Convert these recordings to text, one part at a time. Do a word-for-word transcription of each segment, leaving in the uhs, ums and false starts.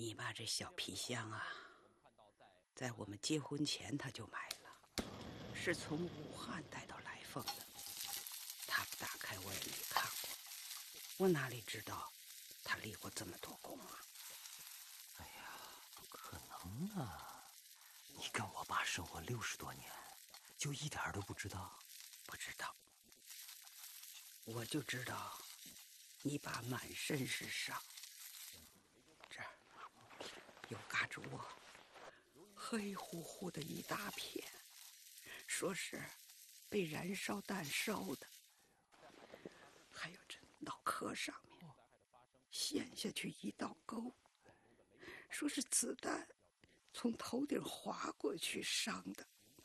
你妈这小皮箱啊，在我们结婚前他就买了，是从武汉带到来凤的。他不打开我也没看过，我哪里知道他立过这么多功啊？ 哎呀，不可能啊！你跟我爸生活六十多年，就一点都不知道？ 不知道，我就知道你爸满身是伤，这儿有嘎吱窝，黑乎乎的一大片，说是被燃烧弹烧的。还有这脑壳上面陷下去一道沟，说是子弹从头顶划过去伤的。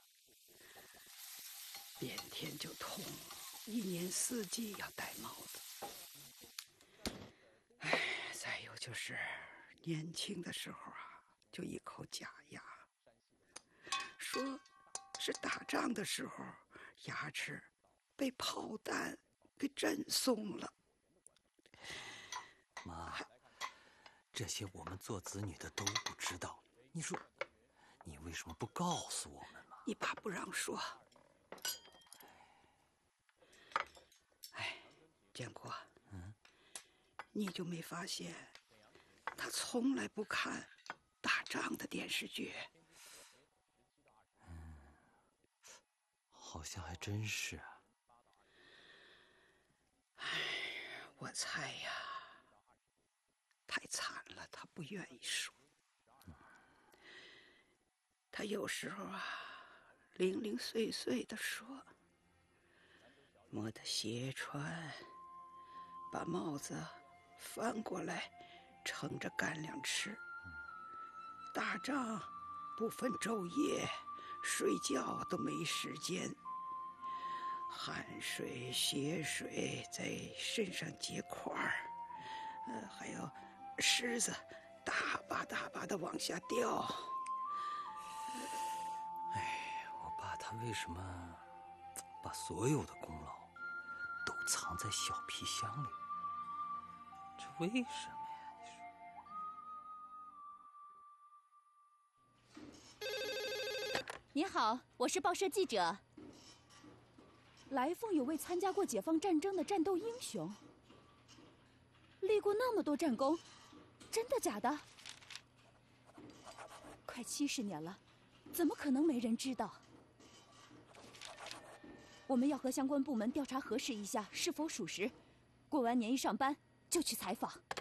变天就痛，一年四季要戴帽子。哎，再有就是年轻的时候啊，就一口假牙，说是打仗的时候牙齿被炮弹给震松了。 妈，这些我们做子女的都不知道，你说你为什么不告诉我们嘛？ 你爸不让说。哎，建国， 嗯， 你就没发现他从来不看打仗的电视剧？ 嗯，好像还真是。 哎，我猜呀，太惨了，他不愿意说。 嗯， 他有时候啊，零零碎碎地说，磨得鞋穿，把帽子翻过来盛着干粮吃。打仗不分昼夜，睡觉都没时间，汗水血水在身上结块儿，呃，还有虱子大把大把的往下掉。 哎，我爸他为什么把所有的功劳都藏在小皮箱里？这为什么呀？你说。 你好，我是报社记者。来凤有位参加过解放战争的战斗英雄，立过那么多战功，真的假的？快七十年了，怎么可能没人知道？我们要和相关部门调查核实一下是否属实，过完年一上班就去采访。